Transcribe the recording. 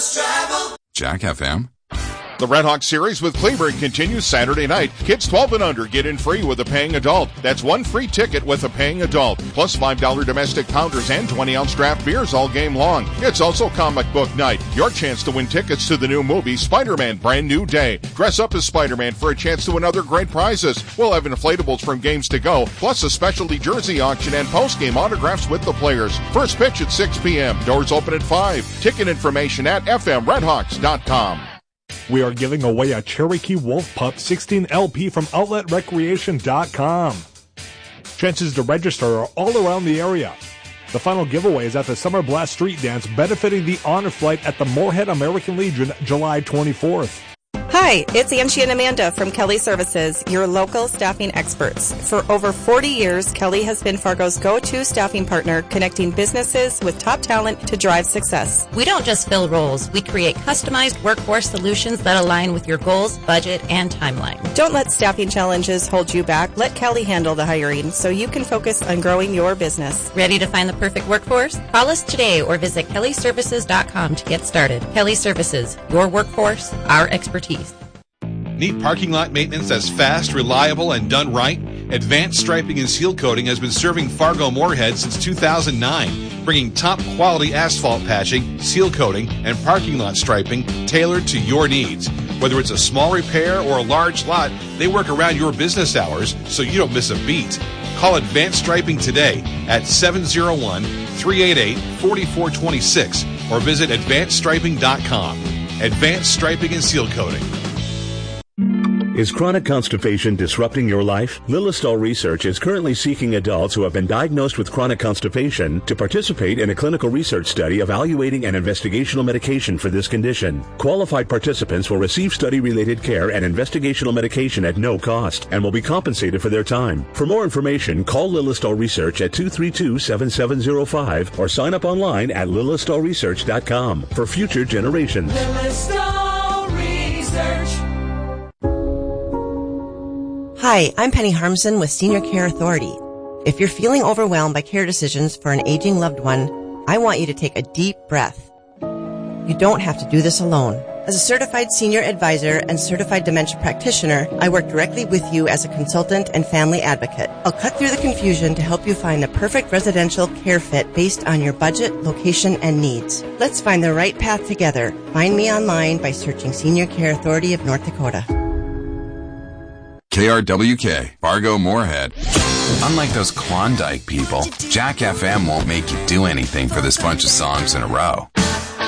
Just travel. Jack FM. The Red Hawk Series with Kleberg continues Saturday night. Kids 12 and under get in free with a paying adult. That's one free ticket with a paying adult, plus $5 domestic pounders and 20-ounce draft beers all game long. It's also comic book night. Your chance to win tickets to the new movie Spider-Man Brand New Day. Dress up as Spider-Man for a chance to win other great prizes. We'll have inflatables from games to go, plus a specialty jersey auction and post-game autographs with the players. First pitch at 6 p.m. Doors open at 5. Ticket information at fmredhawks.com. We are giving away a Cherokee Wolf Pup 16 LP from OutletRecreation.com. Chances to register are all around the area. The final giveaway is at the Summer Blast Street Dance benefiting the Honor Flight at the Moorhead American Legion, July 24th. Hi, it's Angie and Amanda from Kelly Services, your local staffing experts. For over 40 years, Kelly has been Fargo's go-to staffing partner, connecting businesses with top talent to drive success. We don't just fill roles. We create customized workforce solutions that align with your goals, budget, and timeline. Don't let staffing challenges hold you back. Let Kelly handle the hiring so you can focus on growing your business. Ready to find the perfect workforce? Call us today or visit kellyservices.com to get started. Kelly Services, your workforce, our expertise. Need parking lot maintenance that's fast, reliable, and done right? Advanced Striping and Seal Coating has been serving Fargo Moorhead since 2009, bringing top-quality asphalt patching, seal coating, and parking lot striping tailored to your needs. Whether it's a small repair or a large lot, they work around your business hours so you don't miss a beat. Call Advanced Striping today at 701-388-4426 or visit AdvancedStriping.com. Advanced Striping and Seal Coating. Is chronic constipation disrupting your life? Lilistol Research is currently seeking adults who have been diagnosed with chronic constipation to participate in a clinical research study evaluating an investigational medication for this condition. Qualified participants will receive study-related care and investigational medication at no cost and will be compensated for their time. For more information, call Lilistol Research at 232-7705 or sign up online at lilistolresearch.com for future generations. Lilistol Research. Hi, I'm Penny Harmson with Senior Care Authority. If you're feeling overwhelmed by care decisions for an aging loved one, I want you to take a deep breath. You don't have to do this alone. As a certified senior advisor and certified dementia practitioner, I work directly with you as a consultant and family advocate. I'll cut through the confusion to help you find the perfect residential care fit based on your budget, location, and needs. Let's find the right path together. Find me online by searching Senior Care Authority of North Dakota. KRWK, Fargo Moorhead. Unlike those Klondike people, Jack FM won't make you do anything for this bunch of songs in a row.